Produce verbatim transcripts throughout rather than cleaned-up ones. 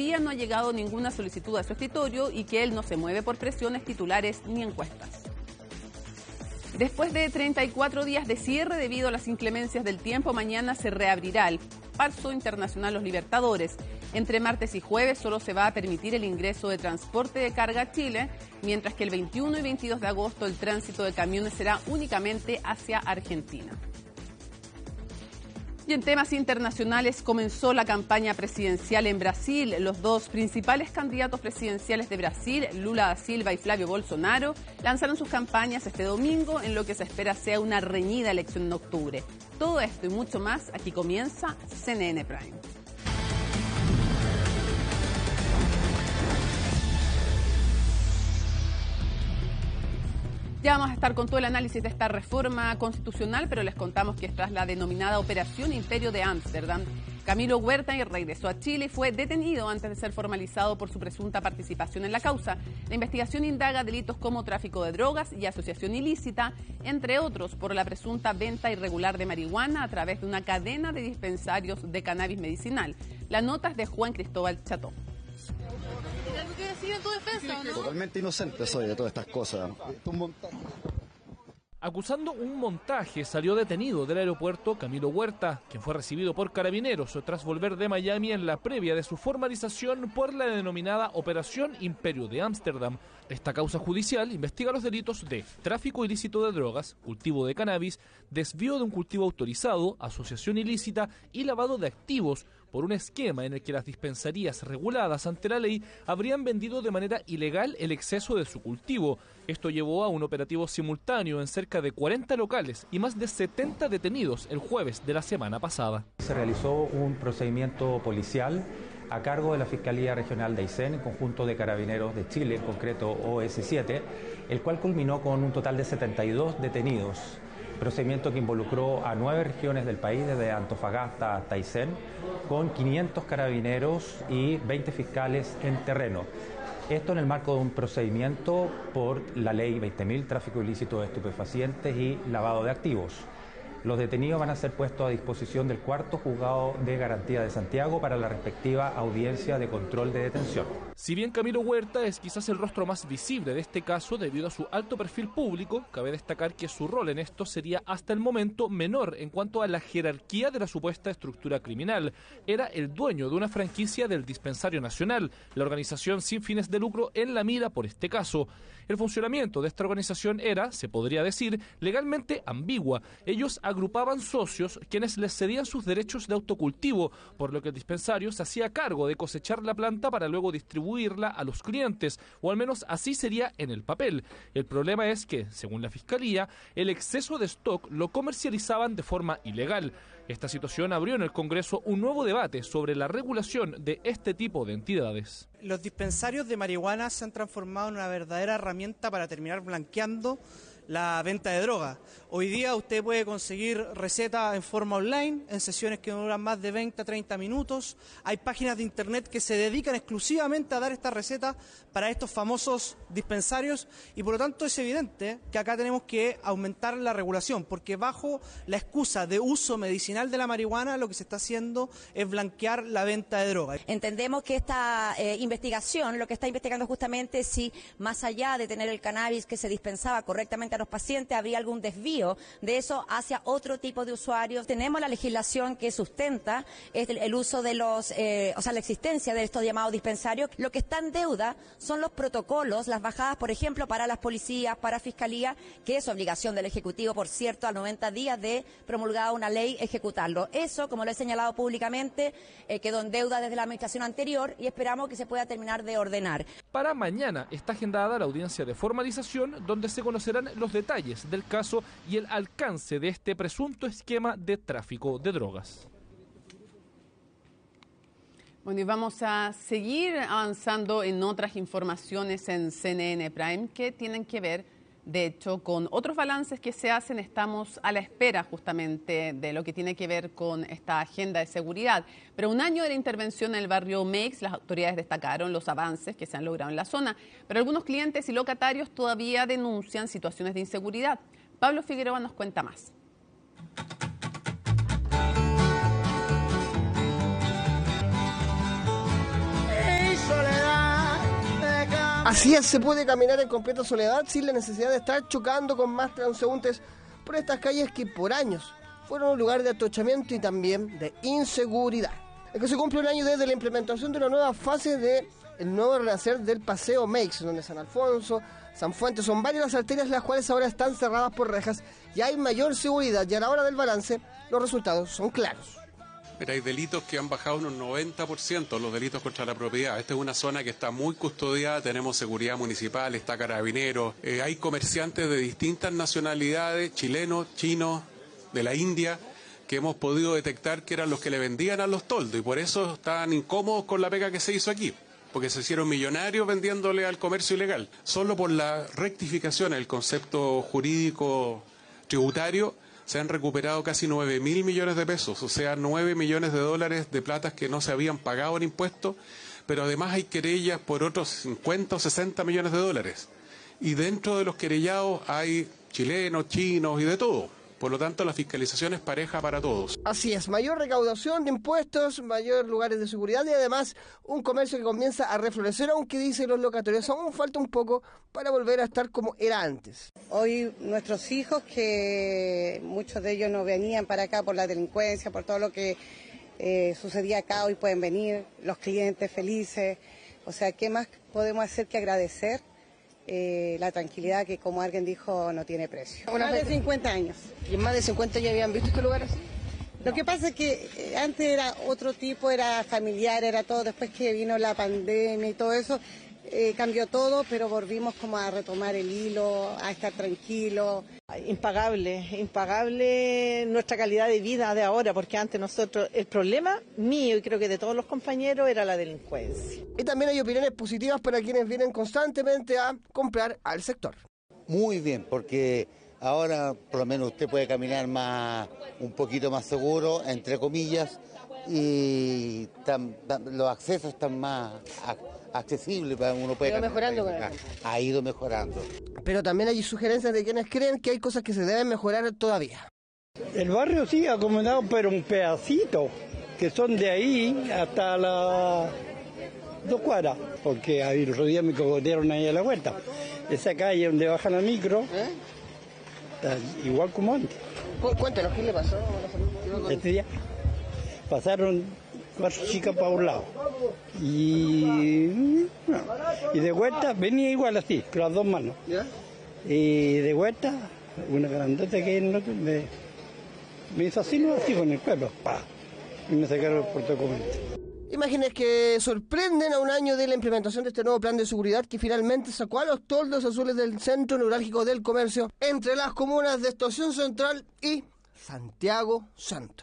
todavía no ha llegado ninguna solicitud a su escritorio y que él no se mueve por presiones titulares ni encuestas. Después de treinta y cuatro días de cierre debido a las inclemencias del tiempo, mañana se reabrirá el Paso Internacional Los Libertadores. Entre martes y jueves solo se va a permitir el ingreso de transporte de carga a Chile, mientras que el veintiuno y veintidós de agosto el tránsito de camiones será únicamente hacia Argentina. Y en temas internacionales comenzó la campaña presidencial en Brasil. Los dos principales candidatos presidenciales de Brasil, Lula da Silva y Flavio Bolsonaro, lanzaron sus campañas este domingo en lo que se espera sea una reñida elección en octubre. Todo esto y mucho más, aquí comienza C N N Prime. Ya vamos a estar con todo el análisis de esta reforma constitucional, pero les contamos que tras la denominada Operación Imperio de Ámsterdam, Camilo Huerta regresó a Chile y fue detenido antes de ser formalizado por su presunta participación en la causa. La investigación indaga delitos como tráfico de drogas y asociación ilícita, entre otros por la presunta venta irregular de marihuana a través de una cadena de dispensarios de cannabis medicinal. La nota es de Juan Cristóbal Cható. ¿Algo que decir en tu defensa, no? Totalmente inocente soy de todas estas cosas. Un montaje. Acusando un montaje, salió detenido del aeropuerto Camilo Huerta, quien fue recibido por carabineros tras volver de Miami en la previa de su formalización por la denominada Operación Imperio de Ámsterdam. Esta causa judicial investiga los delitos de tráfico ilícito de drogas, cultivo de cannabis, desvío de un cultivo autorizado, asociación ilícita y lavado de activos, por un esquema en el que las dispensarías reguladas ante la ley habrían vendido de manera ilegal el exceso de su cultivo. Esto llevó a un operativo simultáneo en cerca de cuarenta locales y más de setenta detenidos el jueves de la semana pasada. Se realizó un procedimiento policial a cargo de la Fiscalía Regional de Aysén, en conjunto de Carabineros de Chile, en concreto O S siete, el cual culminó con un total de setenta y dos detenidos. Procedimiento que involucró a nueve regiones del país, desde Antofagasta hasta Aysén, con quinientos carabineros y veinte fiscales en terreno. Esto en el marco de un procedimiento por la ley veinte mil, tráfico ilícito de estupefacientes y lavado de activos. Los detenidos van a ser puestos a disposición del cuarto juzgado de garantía de Santiago para la respectiva audiencia de control de detención. Si bien Camilo Huerta es quizás el rostro más visible de este caso debido a su alto perfil público, cabe destacar que su rol en esto sería hasta el momento menor en cuanto a la jerarquía de la supuesta estructura criminal. Era el dueño de una franquicia del Dispensario Nacional, la organización sin fines de lucro en la mira por este caso. El funcionamiento de esta organización era, se podría decir, legalmente ambigua. Ellos agrupaban socios quienes les cedían sus derechos de autocultivo, por lo que el dispensario se hacía cargo de cosechar la planta para luego distribuirla a los clientes, o al menos así sería en el papel. El problema es que, según la Fiscalía, el exceso de stock lo comercializaban de forma ilegal. Esta situación abrió en el Congreso un nuevo debate sobre la regulación de este tipo de entidades. Los dispensarios de marihuana se han transformado en una verdadera herramienta para terminar blanqueando la venta de droga. Hoy día usted puede conseguir recetas en forma online, en sesiones que duran más de veinte a treinta minutos. Hay páginas de internet que se dedican exclusivamente a dar estas recetas para estos famosos dispensarios y por lo tanto es evidente que acá tenemos que aumentar la regulación, porque bajo la excusa de uso medicinal de la marihuana lo que se está haciendo es blanquear la venta de droga. Entendemos que esta eh, investigación lo que está investigando justamente es si más allá de tener el cannabis que se dispensaba correctamente a los pacientes, habría algún desvío de eso hacia otro tipo de usuarios. Tenemos la legislación que sustenta el, el uso de los, eh, o sea, la existencia de estos llamados dispensarios. Lo que está en deuda son los protocolos, las bajadas, por ejemplo, para las policías, para Fiscalía, que es obligación del Ejecutivo, por cierto, a noventa días de promulgada una ley, ejecutarlo. Eso, como lo he señalado públicamente, eh, quedó en deuda desde la administración anterior y esperamos que se pueda terminar de ordenar. Para mañana está agendada la audiencia de formalización, donde se conocerán los detalles del caso y el alcance de este presunto esquema de tráfico de drogas. Bueno, y vamos a seguir avanzando en otras informaciones en C N N Prime que tienen que ver, de hecho, con otros balances que se hacen. Estamos a la espera justamente de lo que tiene que ver con esta agenda de seguridad. Pero un año de la intervención en el barrio Meix, las autoridades destacaron los avances que se han logrado en la zona. Pero algunos clientes y locatarios todavía denuncian situaciones de inseguridad. Pablo Figueroa nos cuenta más. Así es, se puede caminar en completa soledad sin la necesidad de estar chocando con más transeúntes por estas calles que por años fueron un lugar de atochamiento y también de inseguridad. Es que se cumple un año desde la implementación de una nueva fase del nuevo renacer del Paseo Meix, donde San Alfonso, San Fuentes, son varias las arterias las cuales ahora están cerradas por rejas y hay mayor seguridad, y a la hora del balance los resultados son claros. Mira, hay delitos que han bajado un noventa por ciento, los delitos contra la propiedad. Esta es una zona que está muy custodiada, tenemos seguridad municipal, está Carabineros, eh, hay comerciantes de distintas nacionalidades, chilenos, chinos, de la India, que hemos podido detectar que eran los que le vendían a los toldos y por eso estaban incómodos con la pega que se hizo aquí, porque se hicieron millonarios vendiéndole al comercio ilegal. Solo por la rectificación, el concepto jurídico tributario, se han recuperado casi nueve mil millones de pesos, o sea, nueve millones de dólares de platas que no se habían pagado en impuestos, pero además hay querellas por otros cincuenta o sesenta millones de dólares. Y dentro de los querellados hay chilenos, chinos y de todo. Por lo tanto, la fiscalización es pareja para todos. Así es, mayor recaudación de impuestos, mayor lugares de seguridad y además un comercio que comienza a reflorecer, aunque dicen los locatarios, aún falta un poco para volver a estar como era antes. Hoy nuestros hijos, que muchos de ellos no venían para acá por la delincuencia, por todo lo que eh, sucedía acá, hoy pueden venir, los clientes felices. O sea, ¿qué más podemos hacer que agradecer? Eh, la tranquilidad que, como alguien dijo, no tiene precio. Más de cincuenta años. ¿Y en más de cincuenta ya habían visto este lugar así? Lo que pasa es que eh, antes era otro tipo, era familiar, era todo. Después que vino la pandemia y todo eso, eh, cambió todo, pero volvimos como a retomar el hilo, a estar tranquilos. Impagable, impagable nuestra calidad de vida de ahora, porque antes nosotros, el problema mío y creo que de todos los compañeros era la delincuencia. Y también hay opiniones positivas para quienes vienen constantemente a comprar al sector. Muy bien, porque ahora por lo menos usted puede caminar más, un poquito más seguro, entre comillas, y tan, tan, los accesos están más accesible para uno puede ha, mejorando con ha ido mejorando. Pero también hay sugerencias de quienes creen que hay cosas que se deben mejorar todavía. El barrio sí ha acomodado, pero un pedacito, que son de ahí hasta las dos cuadras, porque ahí los días me cogotearon ahí a la vuelta. Esa calle donde baja la micro, ¿eh? Está igual como antes. Cuéntanos, ¿qué le pasó? Este día pasaron cuatro chicas para un lado y, no, y de vuelta venía igual así, con las dos manos. ¿Ya? Y de vuelta una grandota que me, me hizo así, no así con el cuerpo, ¡pah! Y me sacaron el portacomento. Imágenes que sorprenden a un año de la implementación de este nuevo plan de seguridad que finalmente sacó a los toldos azules del centro neurálgico del comercio entre las comunas de Estación Central y Santiago Centro.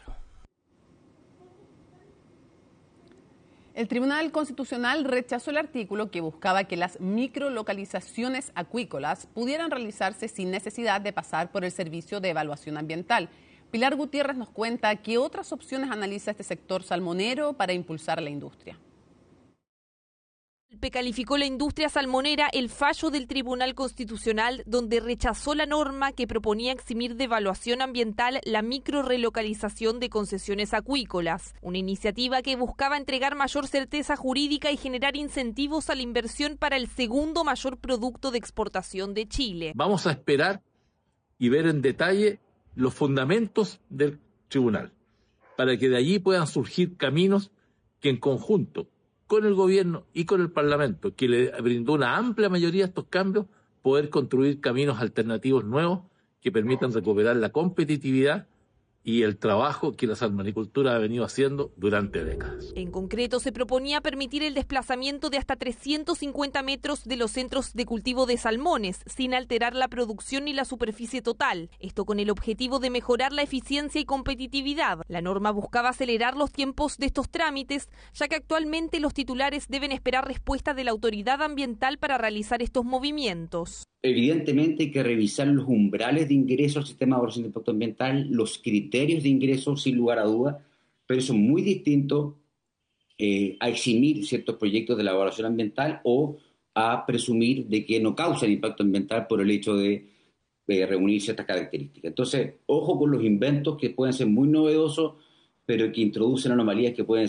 El Tribunal Constitucional rechazó el artículo que buscaba que las microlocalizaciones acuícolas pudieran realizarse sin necesidad de pasar por el Servicio de Evaluación Ambiental. Pilar Gutiérrez nos cuenta qué otras opciones analiza este sector salmonero para impulsar la industria. Calificó la industria salmonera el fallo del Tribunal Constitucional, donde rechazó la norma que proponía eximir de evaluación ambiental la microrelocalización de concesiones acuícolas, una iniciativa que buscaba entregar mayor certeza jurídica y generar incentivos a la inversión para el segundo mayor producto de exportación de Chile. Vamos a esperar y ver en detalle los fundamentos del tribunal, para que de allí puedan surgir caminos que en conjunto con el gobierno y con el Parlamento, que le brindó una amplia mayoría a estos cambios, poder construir caminos alternativos nuevos que permitan recuperar la competitividad y el trabajo que la salmonicultura ha venido haciendo durante décadas. En concreto, se proponía permitir el desplazamiento de hasta trescientos cincuenta metros de los centros de cultivo de salmones, sin alterar la producción ni la superficie total. Esto con el objetivo de mejorar la eficiencia y competitividad. La norma buscaba acelerar los tiempos de estos trámites, ya que actualmente los titulares deben esperar respuesta de la autoridad ambiental para realizar estos movimientos. Evidentemente hay que revisar los umbrales de ingreso al sistema de evaluación de impacto ambiental, los criterios de ingreso sin lugar a duda, pero eso es muy distinto eh, a eximir ciertos proyectos de la evaluación ambiental o a presumir de que no causan impacto ambiental por el hecho de eh, reunir ciertas características. Entonces, ojo con los inventos que pueden ser muy novedosos, pero que introducen anomalías que pueden ser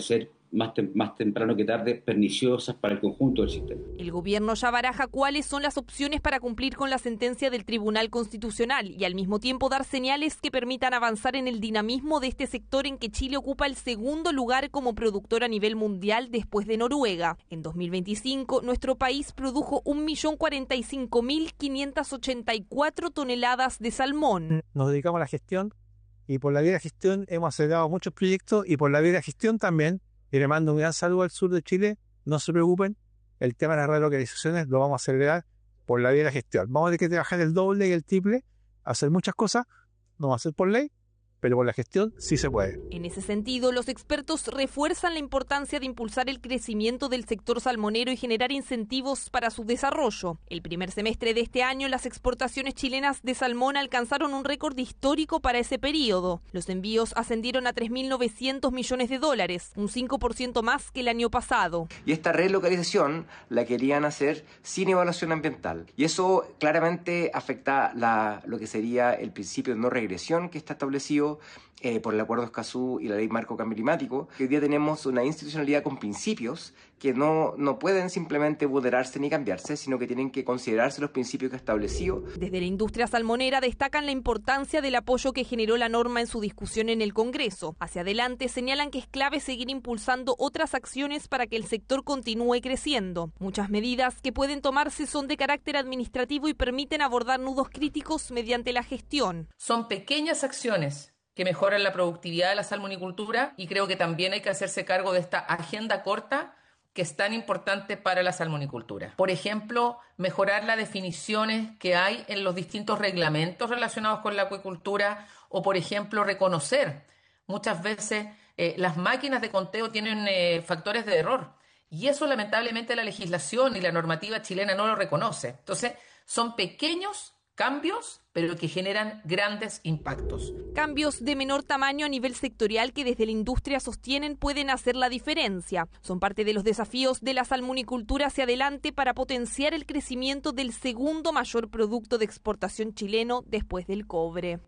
más, tem- más temprano que tarde perniciosas para el conjunto del sistema. El gobierno ya baraja cuáles son las opciones para cumplir con la sentencia del Tribunal Constitucional y al mismo tiempo dar señales que permitan avanzar en el dinamismo de este sector en que Chile ocupa el segundo lugar como productor a nivel mundial después de Noruega. En dos mil veinticinco, nuestro país produjo un millón cuarenta y cinco mil quinientas ochenta y cuatro toneladas de salmón. Nos dedicamos a la gestión y por la vía de la gestión hemos acelerado muchos proyectos y por la vía de la gestión también, y le mando un gran saludo al sur de Chile, no se preocupen, el tema de las relocalizaciones lo vamos a acelerar por la vía de la gestión. Vamos a tener que trabajar el doble y el triple, hacer muchas cosas, no va a ser por ley, pero por la gestión sí se puede. En ese sentido, los expertos refuerzan la importancia de impulsar el crecimiento del sector salmonero y generar incentivos para su desarrollo. El primer semestre de este año, las exportaciones chilenas de salmón alcanzaron un récord histórico para ese periodo. Los envíos ascendieron a tres mil novecientos millones de dólares, un cinco por ciento más que el año pasado. Y esta relocalización la querían hacer sin evaluación ambiental. Y eso claramente afecta la, lo que sería el principio de no regresión que está establecido Eh, por el Acuerdo de Escazú y la Ley Marco Cambio Climático, que hoy día tenemos una institucionalidad con principios que no, no pueden simplemente vulnerarse ni cambiarse, sino que tienen que considerarse los principios que ha establecido. Desde la industria salmonera destacan la importancia del apoyo que generó la norma en su discusión en el Congreso. Hacia adelante señalan que es clave seguir impulsando otras acciones para que el sector continúe creciendo. Muchas medidas que pueden tomarse son de carácter administrativo y permiten abordar nudos críticos mediante la gestión. Son pequeñas acciones que mejoran la productividad de la salmonicultura y creo que también hay que hacerse cargo de esta agenda corta que es tan importante para la salmonicultura. Por ejemplo, mejorar las definiciones que hay en los distintos reglamentos relacionados con la acuicultura o, por ejemplo, reconocer muchas veces eh, las máquinas de conteo tienen eh, factores de error y eso lamentablemente la legislación y la normativa chilena no lo reconoce. Entonces, son pequeños cambios, pero que generan grandes impactos. Cambios de menor tamaño a nivel sectorial que desde la industria sostienen pueden hacer la diferencia. Son parte de los desafíos de la salmonicultura hacia adelante para potenciar el crecimiento del segundo mayor producto de exportación chileno después del cobre.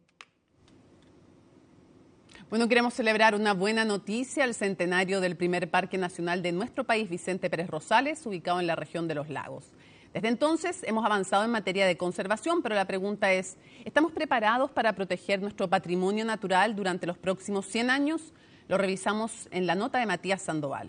Bueno, queremos celebrar una buena noticia, el centenario del primer parque nacional de nuestro país, Vicente Pérez Rosales, ubicado en la región de Los Lagos. Desde entonces hemos avanzado en materia de conservación, pero la pregunta es, ¿estamos preparados para proteger nuestro patrimonio natural durante los próximos cien años? Lo revisamos en la nota de Matías Sandoval.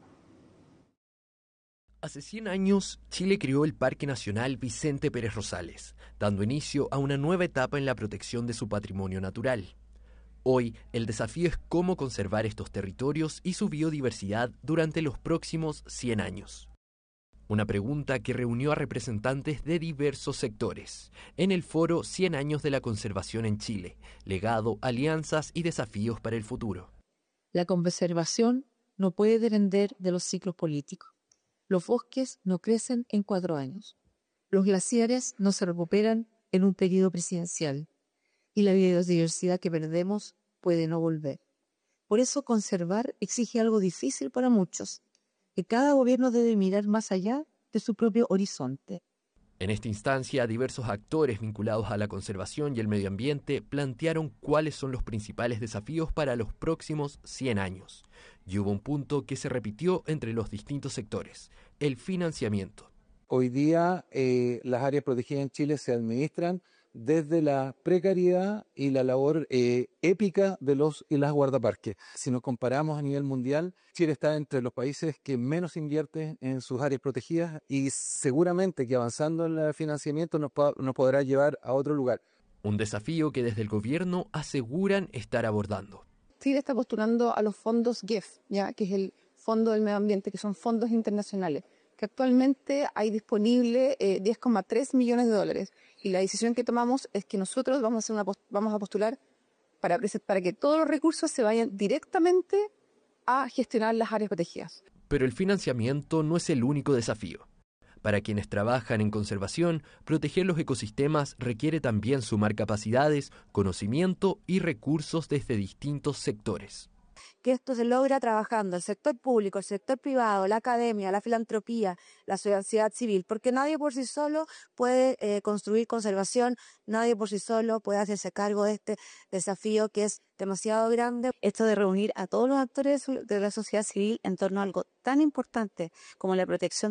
Hace cien años, Chile creó el Parque Nacional Vicente Pérez Rosales, dando inicio a una nueva etapa en la protección de su patrimonio natural. Hoy, el desafío es cómo conservar estos territorios y su biodiversidad durante los próximos cien años. Una pregunta que reunió a representantes de diversos sectores en el foro cien años de la conservación en Chile, legado, alianzas y desafíos para el futuro. La conservación no puede depender de los ciclos políticos. Los bosques no crecen en cuatro años. Los glaciares no se recuperan en un periodo presidencial. Y la biodiversidad que perdemos puede no volver. Por eso conservar exige algo difícil para muchos, que cada gobierno debe mirar más allá de su propio horizonte. En esta instancia, diversos actores vinculados a la conservación y el medio ambiente plantearon cuáles son los principales desafíos para los próximos cien años. Y hubo un punto que se repitió entre los distintos sectores, el financiamiento. Hoy día eh, las áreas protegidas en Chile se administran desde la precariedad y la labor eh, épica de los y las guardaparques. Si nos comparamos a nivel mundial, Chile está entre los países que menos invierte en sus áreas protegidas y seguramente que avanzando en el financiamiento nos, nos podrá llevar a otro lugar. Un desafío que desde el gobierno aseguran estar abordando. Chile está postulando a los fondos G E F, ¿ya? Que es el Fondo del Medio Ambiente, que son fondos internacionales, que actualmente hay disponible eh, diez coma tres millones de dólares. Y la decisión que tomamos es que nosotros vamos a, hacer una, vamos a postular para, para que todos los recursos se vayan directamente a gestionar las áreas protegidas. Pero el financiamiento no es el único desafío. Para quienes trabajan en conservación, proteger los ecosistemas requiere también sumar capacidades, conocimiento y recursos desde distintos sectores. que esto se logra trabajando el sector público, el sector privado, la academia, la filantropía, la sociedad civil, porque nadie por sí solo puede eh, construir conservación, nadie por sí solo puede hacerse cargo de este desafío que es demasiado grande. Esto de reunir a todos los actores de la sociedad civil en torno a algo tan importante como la protección